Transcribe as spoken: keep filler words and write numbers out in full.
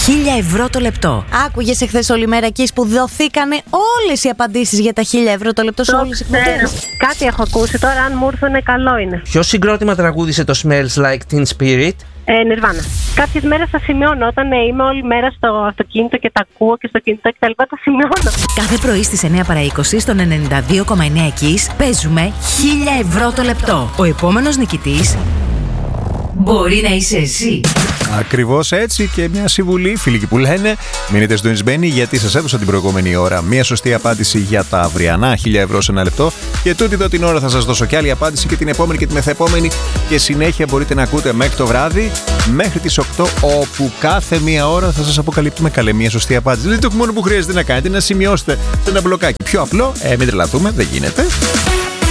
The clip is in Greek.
χίλια ευρώ το λεπτό. Άκουγες εχθές όλη μέρα εκεί που δοθήκανε όλες οι απαντήσεις για τα χίλια ευρώ το λεπτό σε όλες τις εκπομπές? Κάτι έχω ακούσει τώρα, αν μου έρθουνε καλό είναι. Ποιο συγκρότημα τραγούδισε το Smells Like Teen Spirit? Ε, Νιρβάνα. Κάποιες μέρες τα σημειώνω. Όταν ε, είμαι όλη μέρα στο αυτοκίνητο και τα ακούω και στο κινητό κτλ. Τα σημειώνω. Κάθε πρωί στις εννιά παρά είκοσι στον ενενήντα δύο κόμμα εννιά Kiss παίζουμε χίλια ευρώ το λεπτό. Ο επόμενος νικητής μπορεί να είσαι εσύ. Ακριβώς έτσι, και μια συμβουλή, φίλοι που λένε, μείνετε συντονισμένοι γιατί σας έδωσα την προηγούμενη ώρα μια σωστή απάντηση για τα αυριανά χίλια ευρώ σε ένα λεπτό, και τούτη εδώ την ώρα θα σας δώσω και άλλη απάντηση και την επόμενη και τη μεθεπόμενη, και συνέχεια μπορείτε να ακούτε μέχρι το βράδυ, μέχρι τις οκτώ, όπου κάθε μία ώρα θα σας αποκαλύπτουμε καλή μια σωστή απάντηση. Δηλαδή το μόνο που χρειάζεται να κάνετε είναι να σημειώσετε σε ένα μπλοκάκι. Πιο απλό, ε, μην τρελαθούμε, δεν γίνεται.